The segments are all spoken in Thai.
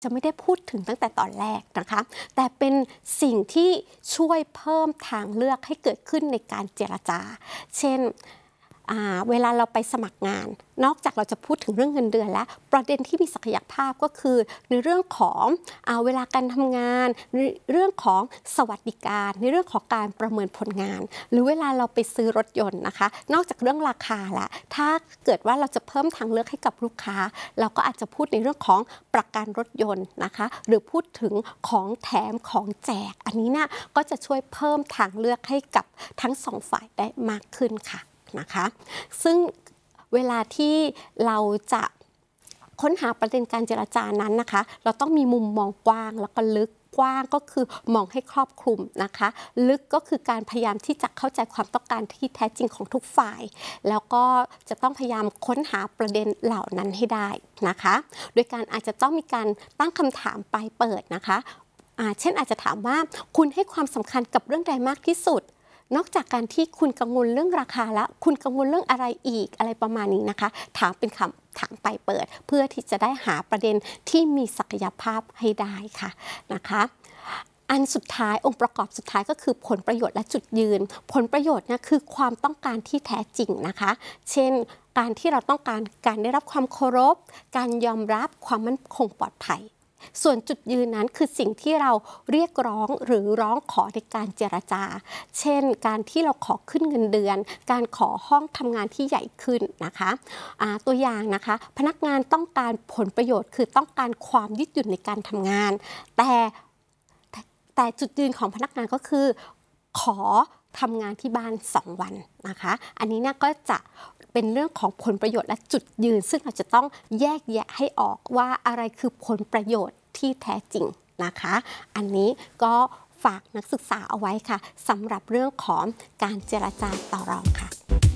จะไม่ได้พูดถึงตั้งแต่ตอนแรกนะคะแต่เป็นสิ่งที่ช่วยเพิ่มทางเลือกให้เกิดขึ้นในการเจรจาเช่นเวลาเราไปสมัครงานนอกจากเราจะพูดถึงเรื่องเงินเดือนแล้วประเด็นที่มีศักยภาพก็คือในเรื่องของเวลาการทำงานในเรื่องของสวัสดิการในเรื่องของการประเมินผลงานหรือเวลาเราไปซื้อรถยนต์นะคะนอกจากเรื่องราคาละถ้าเกิดว่าเราจะเพิ่มทางเลือกให้กับลูกค้าเราก็อาจจะพูดในเรื่องของประกันรถยนต์นะคะหรือพูดถึงของแถมของแจกอันนี้นะก็จะช่วยเพิ่มทางเลือกให้กับทั้งสองฝ่ายได้มากขึ้นค่ะนะคะซึ่งเวลาที่เราจะค้นหาประเด็นการเจรจานั้นนะคะเราต้องมีมุมมองกว้างแล้วก็ลึกกว้างก็คือมองให้ครอบคลุมนะคะลึกก็คือการพยายามที่จะเข้าใจความต้องการที่แท้จริงของทุกฝ่ายแล้วก็จะต้องพยายามค้นหาประเด็นเหล่านั้นให้ได้นะคะโดยการอาจจะต้องมีการตั้งคำถามปลายเปิดนะคะเช่นอาจจะถามว่าคุณให้ความสำคัญกับเรื่องใดมากที่สุดนอกจากการที่คุณกังวลเรื่องราคาแล้วคุณกังวลเรื่องอะไรอีกอะไรประมาณนี้นะคะถามเป็นคำถามปลายเปิดเพื่อที่จะได้หาประเด็นที่มีศักยภาพให้ได้ค่ะนะคะอันสุดท้ายองค์ประกอบสุดท้ายก็คือผลประโยชน์และจุดยืนผลประโยชน์เนี่ยคือความต้องการที่แท้จริงนะคะเช่นการที่เราต้องการได้รับความเคารพการยอมรับความมั่นคงปลอดภัยส่วนจุดยืนนั้นคือสิ่งที่เราเรียกร้องหรือร้องขอในการเจรจาเช่นการที่เราขอขึ้นเงินเดือนการขอห้องทำงานที่ใหญ่ขึ้นนะคะตัวอย่างนะคะพนักงานต้องการผลประโยชน์คือต้องการความยืดหยุ่นในการทำงานแต่จุดยืนของพนักงานก็คือขอทำงานที่บ้าน2 วันนะคะอันนี้เนี่ยก็จะเป็นเรื่องของผลประโยชน์และจุดยืนซึ่งเราจะต้องแยกแยะให้ออกว่าอะไรคือผลประโยชน์ที่แท้จริงนะคะอันนี้ก็ฝากนักศึกษาเอาไว้ค่ะสำหรับเรื่องของการเจรจาต่อรองค่ะ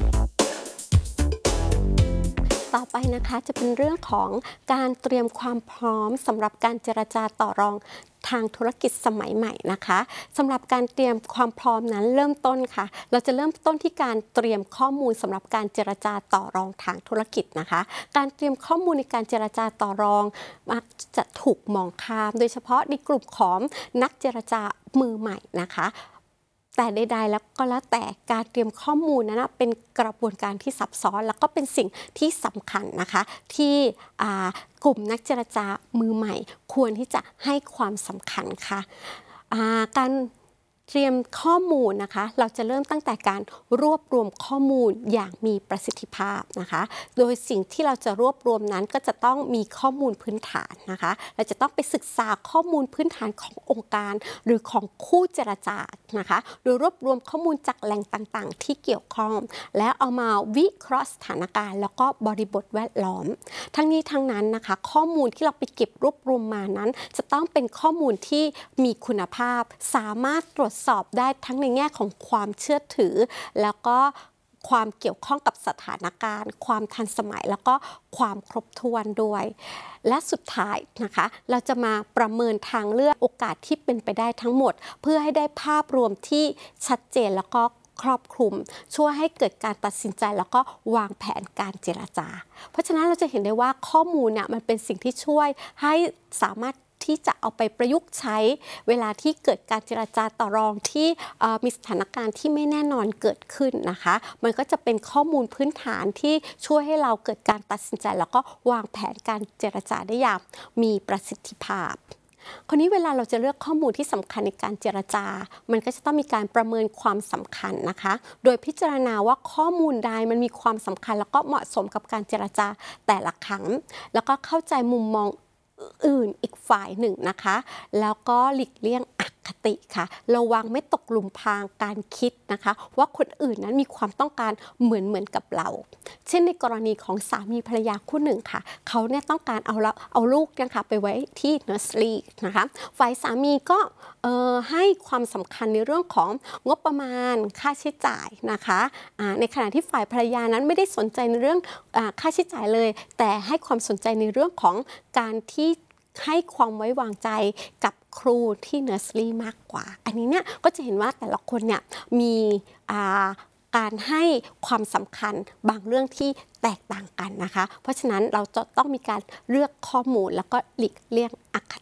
ต่อไปนะคะจะเป็นเรื่องของการเตรียมความพร้อมสำหรับการเจรจาต่อรองทางธุรกิจสมัยใหม่นะคะสำหรับการเตรียมความพร้อมนั้นเริ่มต้นค่ะเราจะเริ่มต้นที่การเตรียมข้อมูลสำหรับการเจรจาต่อรองทางธุรกิจนะคะการเตรียมข้อมูลในการเจรจาต่อรองมักจะถูกมองข้ามโดยเฉพาะในกลุ่มของนักเจรจามือใหม่นะคะแต่ใดๆแล้วก็แล้วแต่การเตรียมข้อมูลนั้นเป็นกระบวนการที่ซับซ้อนแล้วก็เป็นสิ่งที่สำคัญนะคะที่กลุ่มนักเจรจามือใหม่ควรที่จะให้ความสำคัญค่ะการเตรียมข้อมูลนะคะเราจะเริ่มตั้งแต่การรวบรวมข้อมูลอย่างมีประสิทธิภาพนะคะโดยสิ่งที่เราจะรวบรวมนั้นก็จะต้องมีข้อมูลพื้นฐานนะคะเราจะต้องไปศึกษาข้อมูลพื้นฐานขององค์การหรือของคู่เจรจานะคะโดยรวบรวมข้อมูลจากแหล่งต่างๆที่เกี่ยวข้องแล้วเอามาวิเคราะห์สถานการณ์แล้วก็บริบทแวดล้อมทั้งนี้ทั้งนั้นนะคะข้อมูลที่เราไปเก็บรวบรวมมานั้นจะต้องเป็นข้อมูลที่มีคุณภาพสามารถตรวจสอบได้ทั้งในแง่ของความเชื่อถือแล้วก็ความเกี่ยวข้องกับสถานการณ์ความทันสมัยแล้วก็ความครบถ้วนด้วยและสุดท้ายนะคะเราจะมาประเมินทางเลือกโอกาสที่เป็นไปได้ทั้งหมดเพื่อให้ได้ภาพรวมที่ชัดเจนแล้วก็ครอบคลุมช่วยให้เกิดการตัดสินใจแล้วก็วางแผนการเจรจาเพราะฉะนั้นเราจะเห็นได้ว่าข้อมูลเนี่ยมันเป็นสิ่งที่ช่วยให้สามารถที่จะเอาไปประยุกต์ใช้เวลาที่เกิดการเจรจาต่อรองที่มีสถานการณ์ที่ไม่แน่นอนเกิดขึ้นนะคะมันก็จะเป็นข้อมูลพื้นฐานที่ช่วยให้เราเกิดการตัดสินใจแล้วก็วางแผนการเจรจาได้อย่างมีประสิทธิภาพคราวนี้เวลาเราจะเลือกข้อมูลที่สำคัญในการเจรจามันก็จะต้องมีการประเมินความสำคัญนะคะโดยพิจารณาว่าข้อมูลใดมันมีความสำคัญแล้วก็เหมาะสมกับการเจรจาแต่ละครั้งแล้วก็เข้าใจมุมมองอื่นอีกฝ่ายหนึ่งนะคะแล้วก็หลีกเลี่ยงอคติค่ะระวังไม่ตกหลุมพรางการคิดนะคะว่าคนอื่นนั้นมีความต้องการเหมือนกับเราเช่นในกรณีของสามีภรรยาคู่หนึ่งค่ะเขาเนี่ยต้องการเอาลูกนะคะไปไว้ที่เนอร์สรีนะคะฝ่ายสามีก็ให้ความสำคัญในเรื่องของงบประมาณค่าใช้จ่ายนะคะในขณะที่ฝ่ายภรรยานั้นไม่ได้สนใจในเรื่องค่าใช้จ่ายเลยแต่ให้ความสนใจในเรื่องของการที่ให้ความไว้วางใจกับครูที่เนอร์สรีมากกว่าอันนี้เนี่ยก็จะเห็นว่าแต่ละคนเนี่ยมีการให้ความสำคัญบางเรื่องที่แตกต่างกันนะคะเพราะฉะนั้นเราจะต้องมีการเลือกข้อมูลแล้วก็หลีกเลี่ยงอค